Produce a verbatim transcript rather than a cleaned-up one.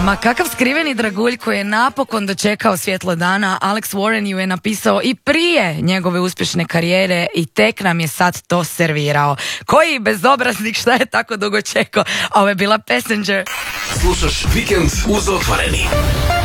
Ma kakav skriveni dragulj koji je napokon dočekao svjetlo dana. Alex Warren ju je napisao i prije njegove uspješne karijere i tek nam je sad to servirao. Koji bezobraznik, šta je tako dugo čekao? Ovo je bila Passenger. Slušaš Vikend uz Otvoreni.